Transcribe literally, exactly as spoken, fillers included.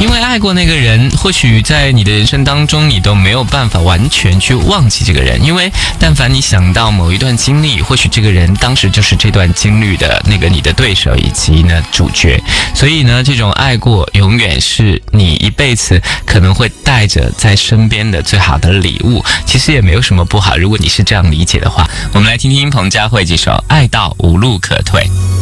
因为爱过那个人，或许在你的人生当中，你都没有办法完全去忘记这个人，因为但凡你想到某一段经历，或许这个人当时就是这段经历的那个你的对手以及呢主角。所以呢，这种爱过永远是你一辈子可能会带着在身边的最好的礼物，其实也没有什么不好，如果你是这样理解的话。我们来听听彭佳慧这首《爱到无路可退》。